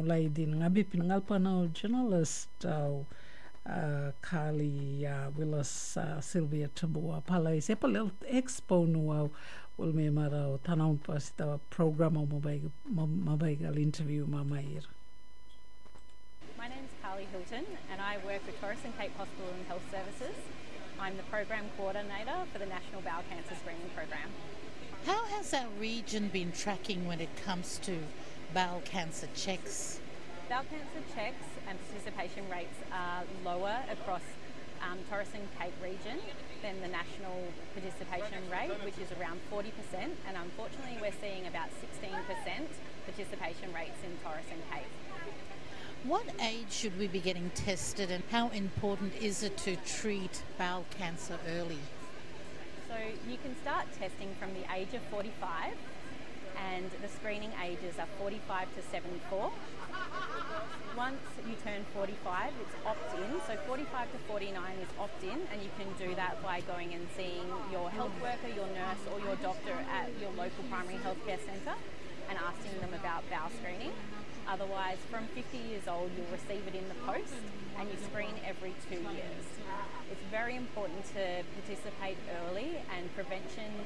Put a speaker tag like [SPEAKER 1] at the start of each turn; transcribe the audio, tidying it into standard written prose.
[SPEAKER 1] ulai din ngabi pinangalpana journalist Carly Willis Sylvia Tabua palai sepal expo no ul me mara o tanaun pasita program o mabaigal interview mamair.
[SPEAKER 2] My name is Carly Hilton and I work with Torres and Cape Hospital and Health Services. I'm the program coordinator for the National Bowel Cancer Screening Program.
[SPEAKER 3] How has our region been tracking when it comes to bowel cancer checks?
[SPEAKER 2] Bowel cancer checks and participation rates are lower across Torres and Cape region than the national participation rate, which is around 40%, and unfortunately we're seeing about 16% participation rates in Torres and Cape.
[SPEAKER 3] What age should we be getting tested and how important is it to treat bowel cancer early?
[SPEAKER 2] So you can start testing from the age of 45 and the screening ages are 45 to 74. Once you turn 45, it's opt-in, so 45 to 49 is opt-in, and you can do that by going and seeing your health worker, your nurse or your doctor at your local primary healthcare centre and asking them about bowel screening. Otherwise, from 50 years old, you'll receive it in the post and you screen every 2 years. It's very important to participate early, and prevention